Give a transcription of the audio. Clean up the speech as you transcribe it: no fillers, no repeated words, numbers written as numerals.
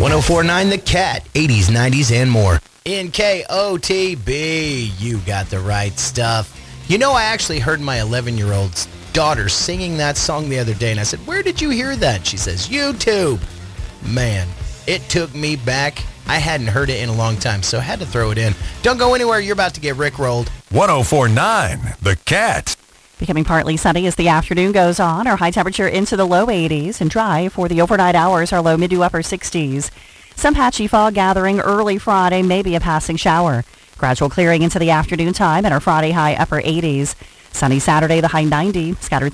104.9 The Cat, 80s, 90s, and more. In KOTB, you got the right stuff. You know, I actually heard my 11-year-old's daughter singing that song the other day, and I said, "Where did you hear that?" She says, "YouTube." Man, it took me back. I hadn't heard it in a long time, so I had to throw it in. Don't go anywhere. You're about to get rickrolled. 104.9 The Cat. Becoming partly sunny as the afternoon goes on. Our high temperature into the low 80s and dry for the overnight hours. Our low mid to upper 60s. Some patchy fog gathering early Friday, maybe a passing shower. Gradual clearing into the afternoon time and our Friday high upper 80s. Sunny Saturday, the high 90. Scattered